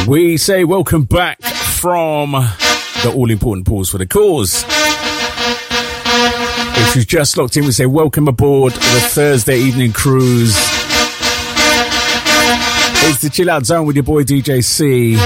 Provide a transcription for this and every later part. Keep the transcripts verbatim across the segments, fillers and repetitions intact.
We say welcome back from the all-important pause for the cause. If you've just locked in, we say welcome aboard the Thursday evening cruise. It's the Chill Out Zone with your boy D J C.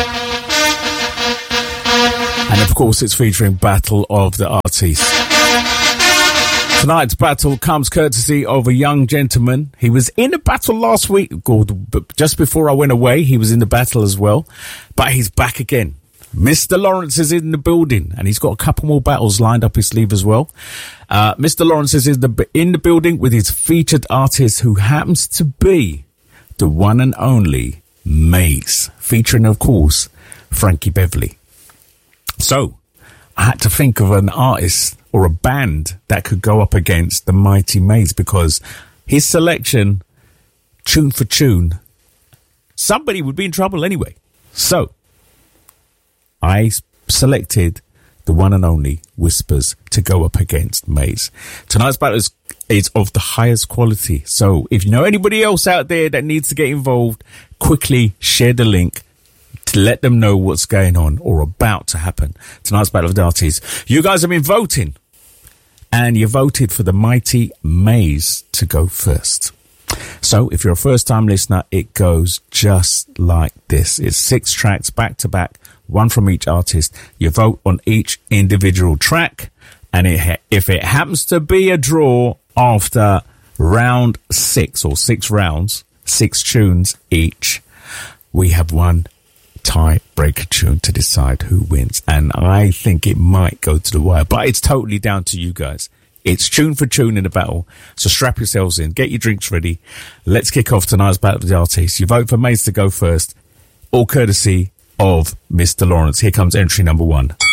And of course, it's featuring Battle of the Artists. Tonight's battle comes courtesy of a young gentleman. He was in a battle last week, but just before I went away, he was in the battle as well. But he's back again. Mister Lawrence is in the building, and he's got a couple more battles lined up his sleeve as well. Uh, Mister Lawrence is in the, in the building with his featured artist, who happens to be the one and only Maze, featuring, of course, Frankie Beverly. So, I had to think of an artist or a band that could go up against the mighty Maze, because his selection, tune for tune, somebody would be in trouble anyway. So, I selected the one and only Whispers to go up against Maze. Tonight's battle is, is of the highest quality. So, if you know anybody else out there that needs to get involved, quickly share the link to let them know what's going on or about to happen. Tonight's Battle of the Artists. You guys have been voting, and you voted for the mighty Maze to go first. So if you're a first time listener, it goes just like this. It's six tracks back to back, one from each artist. You vote on each individual track, and it ha- if it happens to be a draw after round six or six rounds, six tunes each, we have one tie-breaker tune to decide who wins, and I think it might go to the wire, but it's totally down to you guys. It's tune for tune in the battle, so strap yourselves in, get your drinks ready. Let's kick off tonight's Battle of the Artists. You vote for Maze to go first, all courtesy of Mister Lawrence. Here comes entry number one.